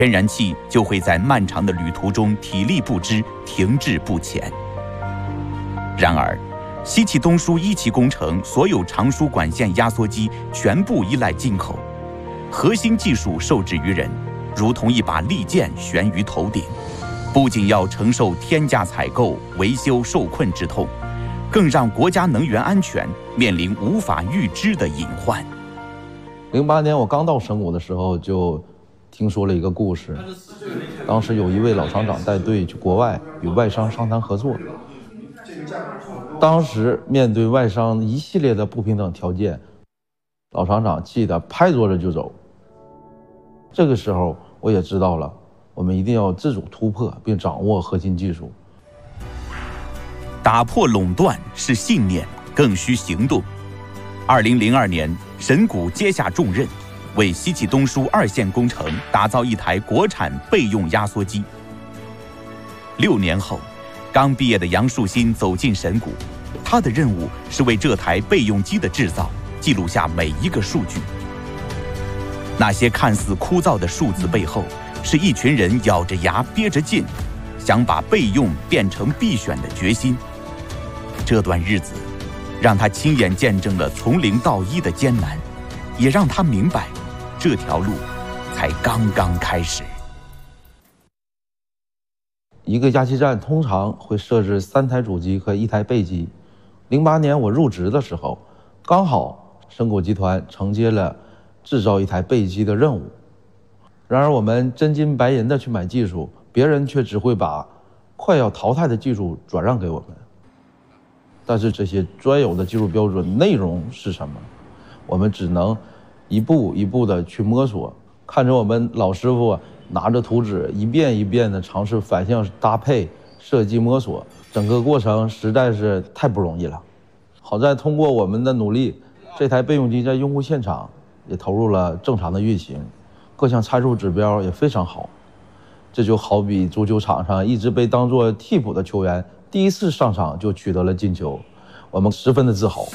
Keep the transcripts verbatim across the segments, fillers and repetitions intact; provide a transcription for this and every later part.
天然气就会在漫长的旅途中体力不支，停滞不前。然而，西气东输一期工程所有长输管线压缩机全部依赖进口，核心技术受制于人，如同一把利剑悬于头顶，不仅要承受天价采购、维修受困之痛，更让国家能源安全面临无法预知的隐患。 零八年我刚到神谷的时候，就听说了一个故事。当时有一位老厂长带队去国外与外商商谈合作，当时面对外商一系列的不平等条件，老厂长气得拍桌子就走。这个时候我也知道了，我们一定要自主突破并掌握核心技术。 打破垄断是信念，更需行动。二零零二年，神谷接下重任，为西气东输二线工程打造一台国产备用压缩机。六年后，刚毕业的杨树新走进神谷，他的任务是为这台备用机的制造记录下每一个数据。那些看似枯燥的数字背后，是一群人咬着牙憋着劲，想把备用变成必选的决心。这段日子，让他亲眼见证了从零到一的艰难，也让他明白，这条路才刚刚开始。 一个压气站通常会设置三台主机和一台备机。零八年我入职的时候，刚好神谷集团承接了制造一台备机的任务。然而我们真金白银的去买技术，别人却只会把快要淘汰的技术转让给我们。但是这些专有的技术标准内容是什么，我们只能一步一步的去摸索，看着我们老师傅拿着图纸一遍一遍的尝试反向搭配设计摸索，整个过程实在是太不容易了。好在通过我们的努力，这台备用机在用户现场也投入了正常的运行，各项参数指标也非常好。这就好比足球场上一直被当作替补的球员，第一次上场就取得了进球，我们十分的自豪。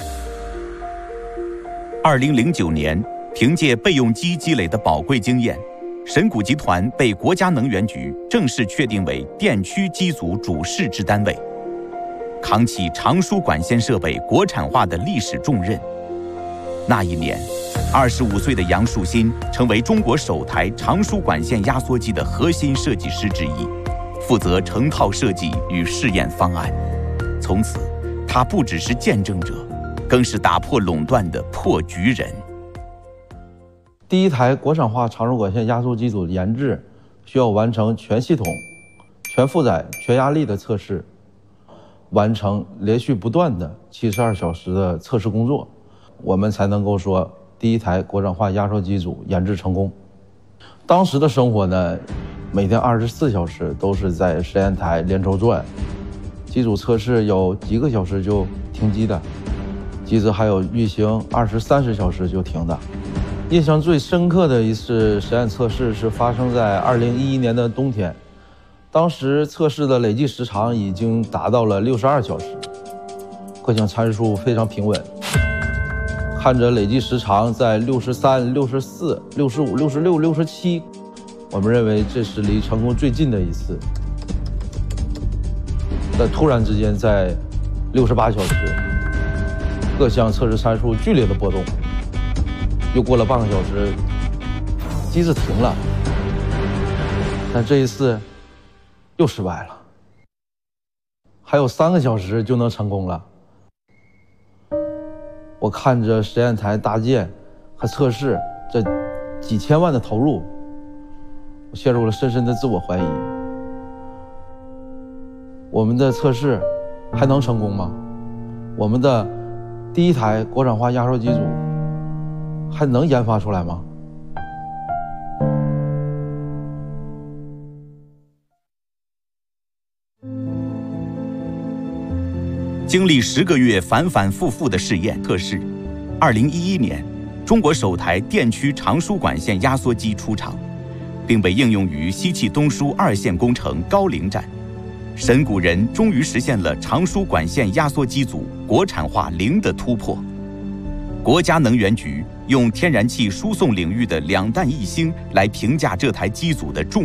二零零九年，凭借备用机积累的宝贵经验，神谷集团被国家能源局正式确定为电驱机组主事之单位，扛起长输管线设备国产化的历史重任。那一年，二十五岁的杨树新成为中国首台长输管线压缩机的核心设计师之一，负责成套设计与试验方案。从此，他不只是见证者，更是打破垄断的破局人。 第一台国产化长输管线压缩机组的研制需要完成全系统、全负载、全压力的测试，完成连续不断的七十二小时的测试工作，我们才能够说第一台国产化压缩机组研制成功。当时的生活呢，每天二十四小时都是在实验台连轴转，机组测试有几个小时就停机的，机子还有运行二十三十小时就停的。印象最深刻的一次实验测试是发生在二零一一年的冬天，当时测试的累计时长已经达到了六十二小时，各项参数非常平稳。看着累计时长在六十三、六十四、六十五、六十六、六十七，我们认为这是离成功最近的一次。但突然之间，在六十八小时，各项测试参数剧烈的波动。又过了半个小时，机子停了，但这一次又失败了。还有三个小时就能成功了。我看着实验台搭建和测试这几千万的投入，我陷入了深深的自我怀疑。我们的测试还能成功吗？我们的第一台国产化压缩机组还能研发出来吗？ 经历十个月反反复复的试验测试，二零一一年，中国首台电驱长输管线压缩机出厂，并被应用于西气东输二线工程高陵站。神谷人终于实现了长输管线压缩机组国产化零的突破。 国家能源局用天然气输送领域的两弹一星来评价这台机组的重